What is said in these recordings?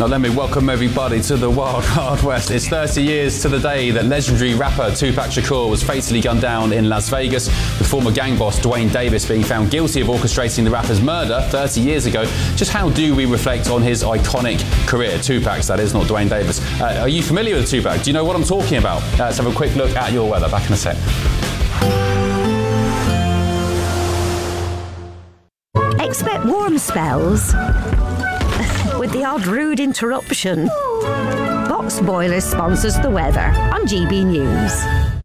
Now let me welcome everybody to the Wild Wild West. It's 30 years to the day that legendary rapper Tupac Shakur was fatally gunned down in Las Vegas, with former gang boss Dwayne Davis being found guilty of orchestrating the rapper's murder 30 years ago. Just how do we reflect on his iconic career? Tupac's, that is, not Dwayne Davis. Are you familiar with Tupac? Do you know what I'm talking about? Let's have a quick look at your weather. Back in a sec. Expect warm spells with the odd rude interruption. Box Boilers sponsors the weather on GB News.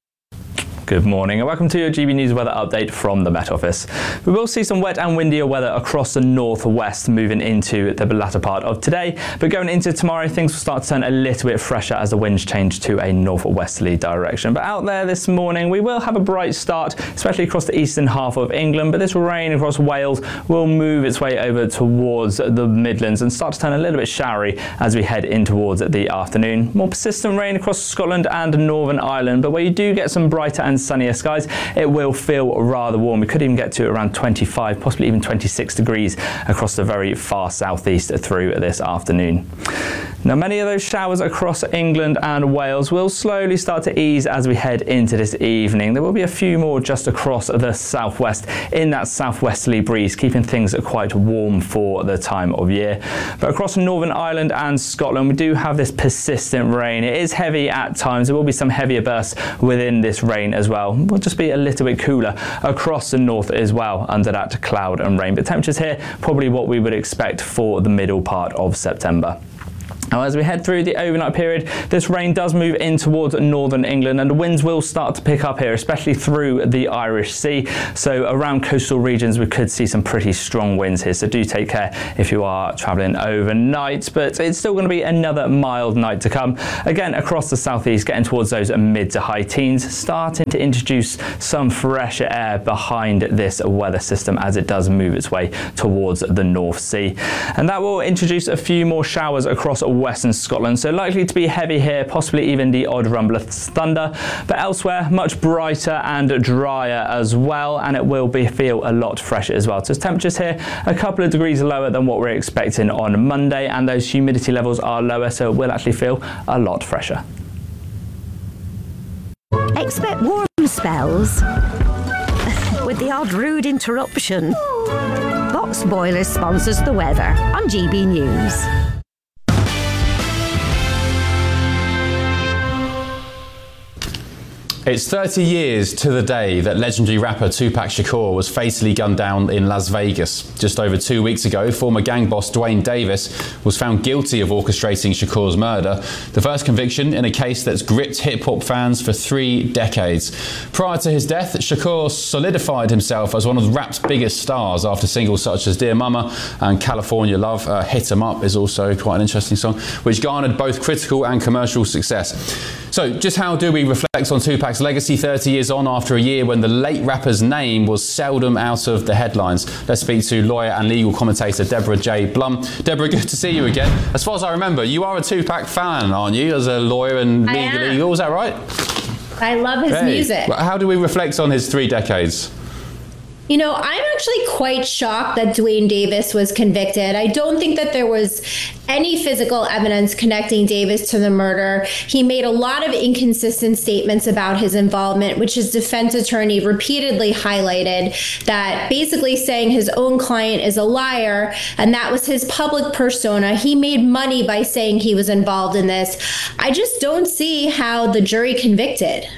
Good morning and welcome to your GB News weather update from the Met Office. We will see some wet and windier weather across the northwest moving into the latter part of today, but going into tomorrow things will start to turn a little bit fresher as the winds change to a northwesterly direction. But out there this morning we will have a bright start, especially across the eastern half of England, but this rain across Wales will move its way over towards the Midlands and start to turn a little bit showery as we head in towards the afternoon. More persistent rain across Scotland and Northern Ireland, but where you do get some brighter and sunnier skies, it will feel rather warm. We could even get to around 25, possibly even 26 degrees across the very far southeast through this afternoon. Now, many of those showers across England and Wales will slowly start to ease as we head into this evening. There will be a few more just across the southwest in that southwesterly breeze, keeping things quite warm for the time of year. But across Northern Ireland and Scotland, we do have this persistent rain. It is heavy at times. There will be some heavier bursts within this rain as well. It will just be a little bit cooler across the north as well under that cloud and rain. But temperatures here, probably what we would expect for the middle part of September. Now, as we head through the overnight period, this rain does move in towards northern England and the winds will start to pick up here, especially through the Irish Sea. So around coastal regions, we could see some pretty strong winds here. So do take care if you are travelling overnight, but it's still going to be another mild night to come. Again, across the southeast, getting towards those mid to high teens, starting to introduce some fresher air behind this weather system as it does move its way towards the North Sea. And that will introduce a few more showers across western Scotland, so likely to be heavy here, possibly even the odd rumble of thunder, but elsewhere much brighter and drier as well, and it will feel a lot fresher as well. So temperatures here a couple of degrees lower than what we're expecting on Monday, and those humidity levels are lower, so it will actually feel a lot fresher. Expect warm spells with the odd rude interruption. Box Boilers sponsors the weather on GB News. It's 30 years to the day that legendary rapper Tupac Shakur was fatally gunned down in Las Vegas. Just over 2 weeks ago, former gang boss Dwayne Davis was found guilty of orchestrating Shakur's murder, the first conviction in a case that's gripped hip-hop fans for 3 decades. Prior to his death, Shakur solidified himself as one of rap's biggest stars after singles such as Dear Mama and California Love. Hit 'Em Up is also quite an interesting song, which garnered both critical and commercial success. So just how do we reflect on Tupac's legacy 30 years on after a year when the late rapper's name was seldom out of the headlines? Let's speak to lawyer and legal commentator Deborah J. Blum. Deborah, good to see you again. As far as I remember, you are a Tupac fan, aren't you, as a lawyer and legal? Is that right? I love his music. How do we reflect on his 3 decades? You know, I'm actually quite shocked that Dwayne Davis was convicted. I don't think that there was any physical evidence connecting Davis to the murder. He made a lot of inconsistent statements about his involvement, which his defense attorney repeatedly highlighted, that basically saying his own client is a liar, and that was his public persona. He made money by saying he was involved in this. I just don't see how the jury convicted.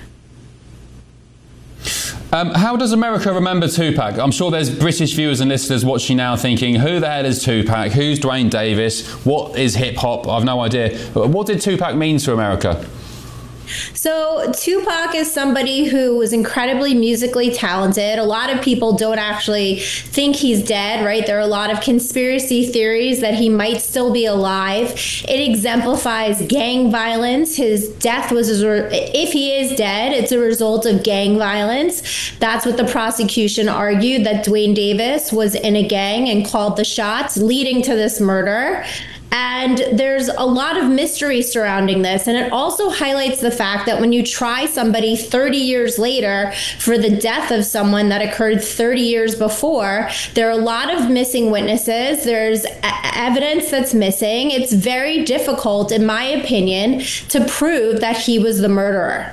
How does America remember Tupac? I'm sure there's British viewers and listeners watching now thinking, who the hell is Tupac? Who's Dwayne Davis? What is hip hop? I've no idea. What did Tupac mean to America? So Tupac is somebody who was incredibly musically talented. A lot of people don't actually think he's dead, right? There are a lot of conspiracy theories that he might still be alive. It exemplifies gang violence. His death was, if he is dead, it's a result of gang violence. That's what the prosecution argued, that Dwayne Davis was in a gang and called the shots leading to this murder. And there's a lot of mystery surrounding this. And it also highlights the fact that when you try somebody 30 years later for the death of someone that occurred 30 years before, there are a lot of missing witnesses. There's evidence that's missing. It's very difficult, in my opinion, to prove that he was the murderer.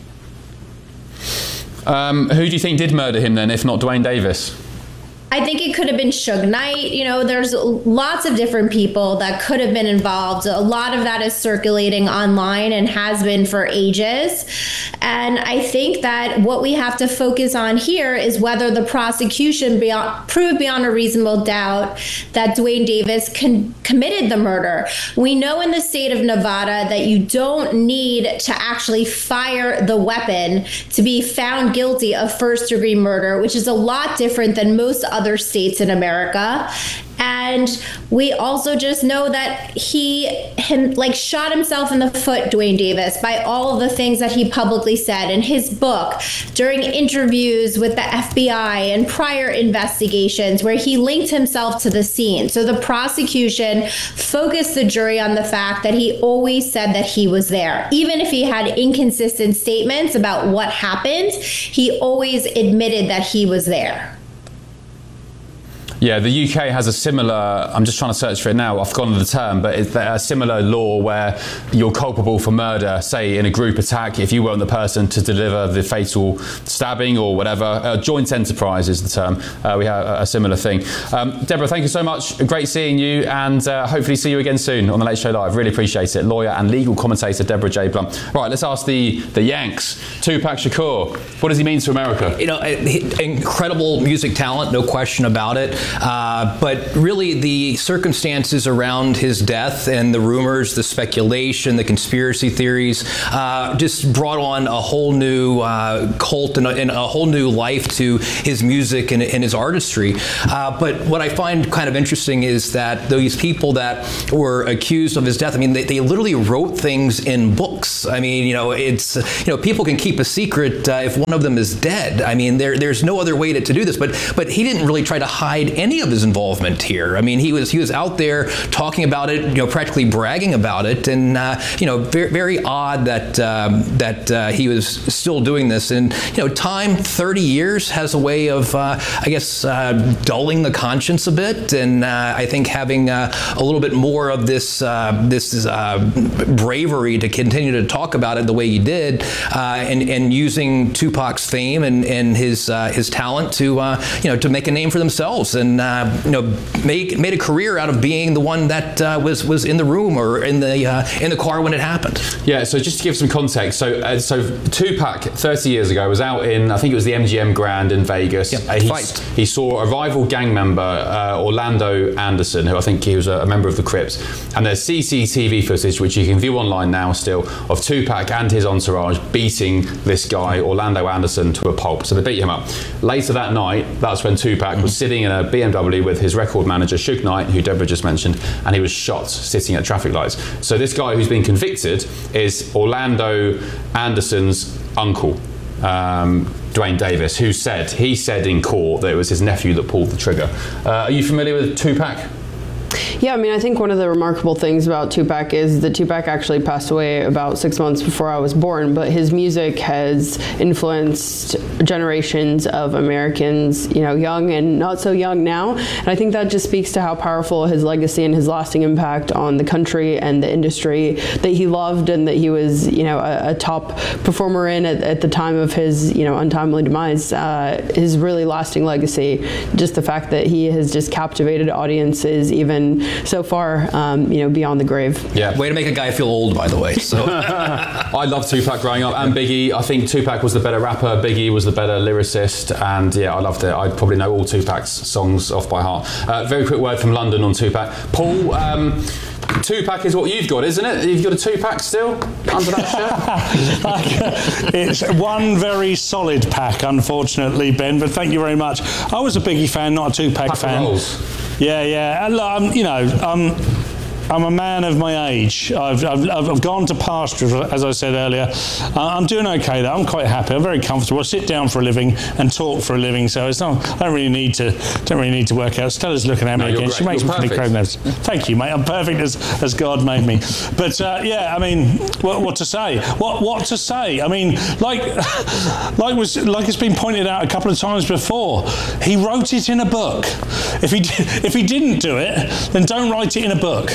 Who do you think did murder him then, if not Duane Davis? I think it could have been Suge Knight. You know, there's lots of different people that could have been involved. A lot of that is circulating online and has been for ages. And I think that what we have to focus on here is whether the prosecution proved beyond a reasonable doubt that Duane Davis committed the murder. We know in the state of Nevada that you don't need to actually fire the weapon to be found guilty of first-degree murder, which is a lot different than most other states in America. And we also just know that he shot himself in the foot, Duane Davis, by all of the things that he publicly said in his book, during interviews with the FBI and prior investigations where he linked himself to the scene. So the prosecution focused the jury on the fact that he always said that he was there. Even if he had inconsistent statements about what happened, he always admitted that he was there. Yeah, the UK has a similar, I'm just trying to search for it now, I've forgotten the term, but it's a similar law where you're culpable for murder, say in a group attack, if you weren't the person to deliver the fatal stabbing or whatever. Joint enterprise is the term. We have a similar thing. Deborah, thank you so much. Great seeing you, and hopefully see you again soon on The Late Show Live. Really appreciate it. Lawyer and legal commentator Deborah J. Blunt. Right, let's ask the Yanks. Tupac Shakur, what does he mean to America? You know, incredible music talent, no question about it. But really the circumstances around his death and the rumors, the speculation, the conspiracy theories just brought on a whole new cult and a whole new life to his music and his artistry. But what I find kind of interesting is that these people that were accused of his death, I mean, they literally wrote things in books. I mean, people can keep a secret if one of them is dead. I mean, there's no other way to do this. But he didn't really try to hide any of his involvement here. I mean, he was out there talking about it, practically bragging about it, and very, very odd that he was still doing this. And time, 30 years, has a way of, dulling the conscience a bit, and I think having a little bit more of this bravery to continue to talk about it the way he did, and using Tupac's fame and his talent to make a name for themselves, and made a career out of being the one that was in the room or in the car when it happened. Yeah, so just to give some context, so Tupac 30 years ago was out in, I think it was the MGM Grand in Vegas. He saw a rival gang member, Orlando Anderson, who I think he was a member of the Crips, and there's CCTV footage which you can view online now still of Tupac and his entourage beating this guy Orlando Anderson to a pulp. So they beat him up. Later that night, that's when Tupac was sitting in a BMW with his record manager Suge Knight, who Deborah just mentioned, and he was shot sitting at traffic lights. So this guy who's been convicted is Orlando Anderson's uncle, Duane Davis, he said in court that it was his nephew that pulled the trigger. Are you familiar with Tupac? Yeah, I mean, I think one of the remarkable things about Tupac is that Tupac actually passed away about 6 months before I was born, but his music has influenced generations of Americans, young and not so young now. And I think that just speaks to how powerful his legacy and his lasting impact on the country and the industry that he loved and that he was, a top performer in at the time of his, untimely demise. His really lasting legacy, just the fact that he has just captivated audiences even so far, beyond the grave. Yeah, way to make a guy feel old, by the way. So I loved Tupac growing up, and Biggie. I think Tupac was the better rapper, Biggie was the better lyricist, and yeah, I loved it. I probably know all Tupac's songs off by heart. Very quick word from London on Tupac. Paul, Tupac is what you've got, isn't it? You've got a Tupac still under that shirt? It's one very solid pack, unfortunately, Ben, but thank you very much. I was a Biggie fan, not a Tupac fan. Rolls. Yeah. I'm a man of my age. I've gone to pasture, as I said earlier. I'm doing okay though. I'm quite happy. I'm very comfortable. I sit down for a living and talk for a living, so it's not. I don't really need to work out. Stella's looking at me again. She makes me pretty crowd. Thank you, mate. I'm perfect as God made me. But yeah, I mean, what to say? What to say? I mean, like it's been pointed out a couple of times before. He wrote it in a book. If he didn't do it, then don't write it in a book.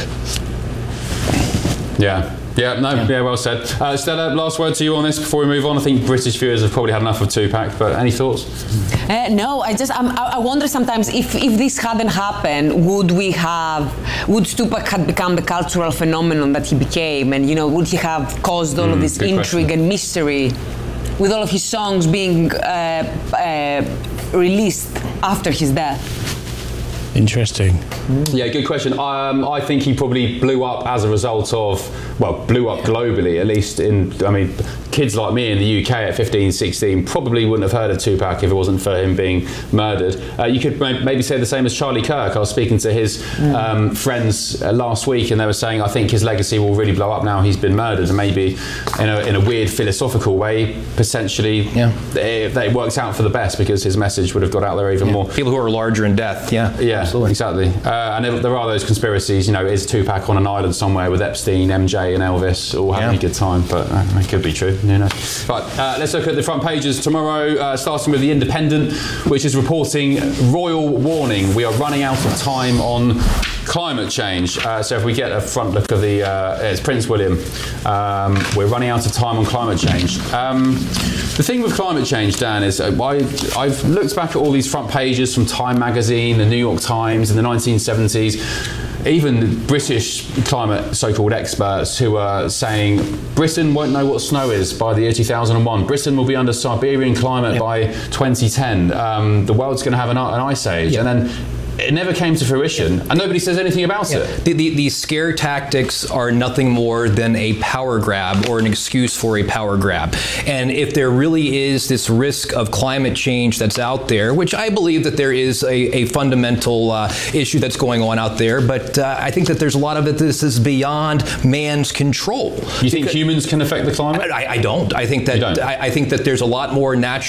Yeah, well said. Stella, last word to you on this before we move on. I think British viewers have probably had enough of Tupac, but any thoughts? No, I wonder sometimes if this hadn't happened, would Tupac have become the cultural phenomenon that he became, and would he have caused all of this intrigue and mystery with all of his songs being released after his death? Interesting. Yeah, good question. I think he probably blew up as a result of, blew up globally, at least kids like me in the UK at 15, 16 probably wouldn't have heard of Tupac if it wasn't for him being murdered. You could maybe say the same as Charlie Kirk. I was speaking to his friends last week, and they were saying, I think his legacy will really blow up now he's been murdered, and maybe in a weird philosophical way, potentially it works out for the best because his message would have got out there even more. People who are larger in death, absolutely. Exactly. And there are those conspiracies, is Tupac on an island somewhere with Epstein, MJ and Elvis all having a good time, but it could be true. Right, let's look at the front pages tomorrow, starting with The Independent, which is reporting royal warning. We are running out of time on climate change. So if we get a front look of it's Prince William. We're running out of time on climate change. The thing with climate change, Dan, is I've looked back at all these front pages from Time magazine, the New York Times in the 1970s, even British climate so-called experts who are saying Britain won't know what snow is by the year 2001. Britain will be under Siberian climate by 2010. The world's going to have an ice age. And then it never came to fruition, and nobody says anything about it. These scare tactics are nothing more than a power grab or an excuse for a power grab. And if there really is this risk of climate change that's out there, which I believe that there is a fundamental issue that's going on out there, but I think that there's a lot of it this is beyond man's control. You think humans can affect the climate? I don't. I think that there's a lot more natural